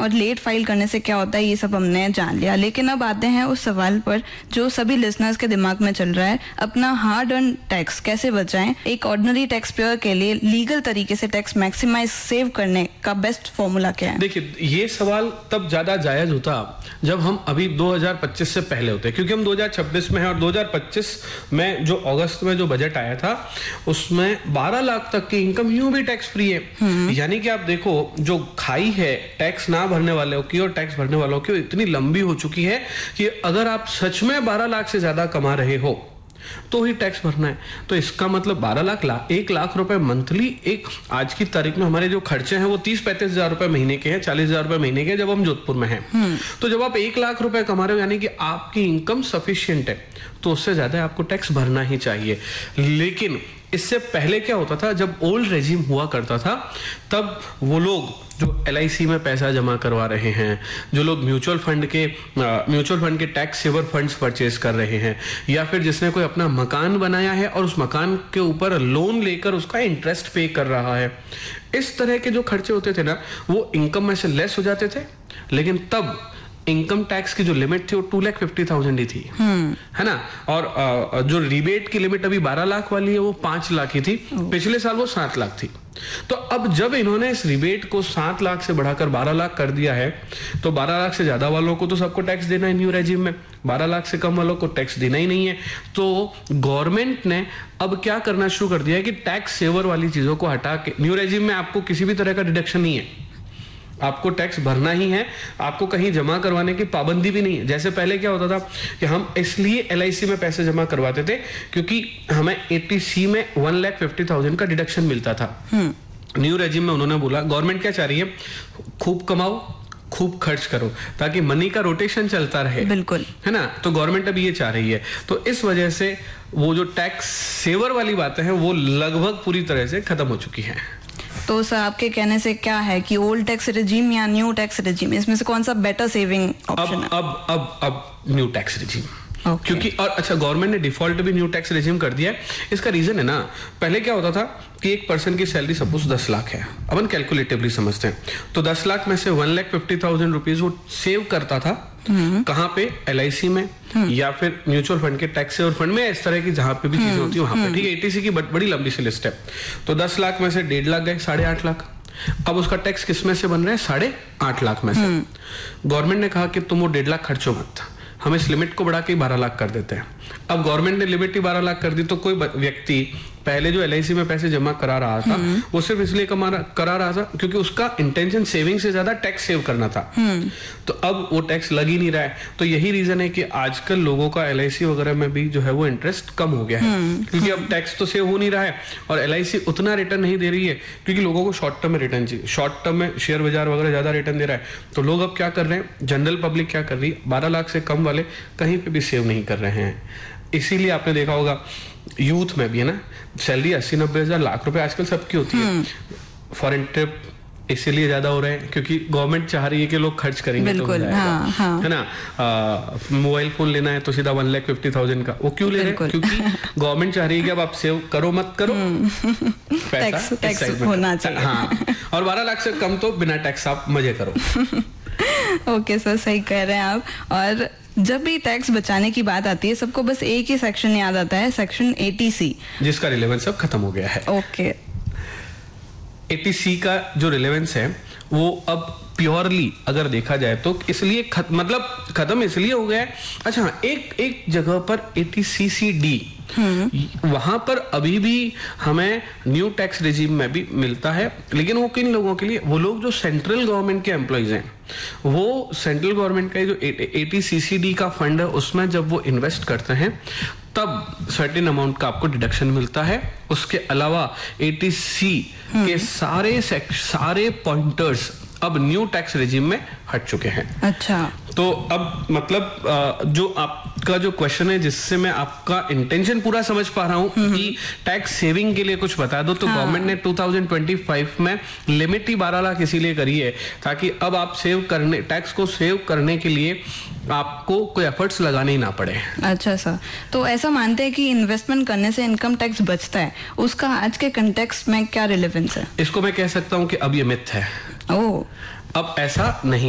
और late file करने से क्या होता है ये सब हमने जान लिया, लेकिन अब आते हैं उस सवाल पर जो सभी लिसनर्स के दिमाग में चल रहा है, अपना हार्ड अर्न टैक्स कैसे बचाएं। एक ऑर्डिनरी टैक्स पेयर के लिए लीगल तरीके से टैक्स मैक्सिमाइज सेव करने का बेस्ट फॉर्मूला क्या है? देखिए, ये सवाल तब ज्यादा जायज होता जब हम अभी 2025 से पहले होते, क्योंकि हम 2026 में हैं और 2025 में जो अगस्त में जो बजट आया था उसमें 12 लाख तक की इनकम यूं भी टैक्स फ्री है। यानी कि आप देखो, जो खाई है टैक्स ना भरने वालों की और टैक्स भरने वालों की इतनी लंबी हो चुकी है कि अगर आप सच में 12 लाख से ज्यादा कमा रहे हो तो ही टैक्स भरना है। तो इसका मतलब 1 लाख रुपए मंथली, एक आज की तारीख में हमारे जो खर्चे हैं वो 30-35 हजार रुपए महीने के हैं, 40 हजार रुपए महीने के, जब हम जोधपुर में हैं। तो जब आप 1 लाख रुपए कमा रहे हो यानी कि आपकी इनकम सफिशिएंट है, तो उससे ज्यादा आपको टैक्स भरना ही चाहिए। लेकिन इससे पहले क्या होता था, जब ओल्ड रेजिम हुआ करता था, तब वो लोग जो LIC में पैसा जमा करवा रहे हैं, जो लोग म्यूचुअल फंड के टैक्स सेवर फंड्स परचेज कर रहे हैं, या फिर जिसने कोई अपना मकान बनाया है और उस मकान के ऊपर लोन लेकर उसका इंटरेस्ट पे कर रहा है, इस तरह के जो खर्चे होते थे ना, वो इनकम में से लेस हो जाते थे। लेकिन तब इनकम टैक्स की जो लिमिट थी वो 2,50,000 ही थी, है ना। और जो रिबेट की लिमिट अभी 12 लाख वाली है वो 5 लाख ही थी। पिछले साल वो 7 लाख थी। तो अब जब इन्होंने इस रिबेट को 7 लाख से बढ़ाकर 12 लाख कर दिया है, तो 12 लाख से ज्यादा वालों को तो सबको टैक्स देना है न्यू रेजिम में, 12 लाख से कम वालों को टैक्स देना ही नहीं है। तो गवर्नमेंट ने अब क्या करना शुरू कर दिया है कि टैक्स सेवर वाली चीजों को हटा के, न्यू रेजिम में आपको किसी भी तरह का डिडक्शन नहीं है, आपको टैक्स भरना ही है, आपको कहीं जमा करवाने की पाबंदी भी नहीं है। जैसे पहले क्या होता था कि हम इसलिए LIC में पैसे जमा करवाते थे क्योंकि हमें ATC में 1,50,000 का डिडक्शन मिलता था। न्यू रेजिम में उन्होंने बोला, गवर्नमेंट क्या चाह रही है, खूब कमाओ खूब खर्च करो ताकि मनी का रोटेशन चलता रहे, बिल्कुल, है ना। तो गवर्नमेंट अब ये चाह रही है, तो इस वजह से वो जो टैक्स सेवर वाली बातें हैं वो लगभग पूरी तरह से खत्म हो चुकी हैं। तो सर, आपके कहने से क्या है कि ओल्ड टैक्स रेजिम या न्यू टैक्स रेजिम, इसमें से कौन सा बेटर सेविंग ऑप्शन है? अब न्यू टैक्स रेजिम, Okay. क्योंकि और अच्छा, गवर्नमेंट ने डिफॉल्ट भी न्यू टैक्स रेजिम कर दिया है। इसका रीजन है ना, पहले क्या होता था कि एक पर्सन की सैलरी सपोज 10 लाख है, अपन कैलकुलेटिवली समझते हैं, तो 10 लाख में से 1,50,000 रुपीज वो सेव करता था कहाँ पे, LIC में या फिर म्यूचुअल फंड के टैक्स सेवर फंड में, इस तरह की जहां पे भी चीजें होती है वहां पे, ठीक है। ATC की बड़ी लंबी सी लिस्ट है। तो 10 लाख में से 1.5 लाख गए, 8.5 लाख। अब उसका टैक्स किस में से बन रहा है, 8.5 लाख में से। गवर्नमेंट ने कहा कि तुम वो 1.5 लाख खर्चो मत, हम इस लिमिट को बढ़ा के 12 लाख कर देते हैं। अब गवर्नमेंट ने लिमिट ही 12 लाख कर दी, तो कोई व्यक्ति पहले जो LIC में पैसे जमा करा रहा था वो सिर्फ इसलिए करा रहा था क्योंकि उसका इंटेंशन सेविंग से ज्यादा टैक्स सेव करना था। तो अब वो टैक्स लग ही नहीं रहा है। तो यही रीजन है कि आजकल लोगों का LIC वगैरह में भी जो है वो इंटरेस्ट कम हो गया है, क्योंकि अब टैक्स तो सेव हो नहीं रहा है और LIC उतना रिटर्न नहीं दे रही है, क्योंकि लोगों को शॉर्ट टर्म में रिटर्न चाहिए। शॉर्ट टर्म में शेयर बाजार वगैरह ज्यादा रिटर्न दे रहा है, तो लोग अब क्या कर रहे हैं, जनरल पब्लिक क्या कर रही है, 12 लाख से कम वाले कहीं पे भी सेव नहीं कर रहे हैं। इसीलिए आपने देखा होगा यूथ में भी, है ना, सैलरी 80-90 हजार लाख रुपए आजकल सबकी होती है। फॉरेन ट्रिप इसीलिए ज्यादा हो रहे हैं क्योंकि गवर्नमेंट चाह रही है कि लोग खर्च करेंगे, तो हो जाएगा, है ना। मोबाइल फोन लेना है तो सीधा 1,50,000 का, वो क्यों ले रहे हैं, क्योंकि गवर्नमेंट चाह रही है कि अब आप सेव करो मत करो, पैसा टैक्स होना चाहिए। हाँ, और 12 लाख से कम तो बिना टैक्स आप मजे करो। ओके सर, सही कह रहे हैं आप। और जब भी टैक्स बचाने की बात आती है सबको बस एक ही सेक्शन याद आता है, सेक्शन ATC, जिसका रिलेवेंस अब खत्म हो गया है। ओके। ATC का जो रिलेवेंस है वो अब प्योरली अगर देखा जाए तो इसलिए खत्म इसलिए हो गया है। अच्छा, एक जगह पर ATCCD, वहां पर अभी भी हमें न्यू टैक्स रेजिम में भी मिलता है, लेकिन वो किन लोगों के लिए, वो लोग जो सेंट्रल गवर्नमेंट के एम्प्लॉइज हैं, वो सेंट्रल गवर्नमेंट का जो ATCCD का फंड है उसमें जब वो इन्वेस्ट करते हैं तब सर्टेन अमाउंट का आपको डिडक्शन मिलता है। उसके अलावा ATC के सारे पॉइंटर्स अब न्यू टैक्स रेजिम में हट चुके हैं। अच्छा, तो अब मतलब जो आपका जो क्वेश्चन है जिससे मैं आपका इंटेंशन पूरा समझ पा रहा हूं कि टैक्स सेविंग के लिए कुछ बता दो, तो गवर्नमेंट ने 2025 में लिमिट ही 12 लाख इसीलिए करी है ताकि अब आप टैक्स को सेव करने के लिए आपको कोई एफर्ट्स लगाने ही ना पड़े। अच्छा सर, तो ऐसा मानते हैं कि इन्वेस्टमेंट करने से इनकम टैक्स बचता है, उसका आज के कंटेक्स्ट में क्या रिलेवेंस है? इसको मैं कह सकता हूँ कि अब ये मिथ है, अब ऐसा नहीं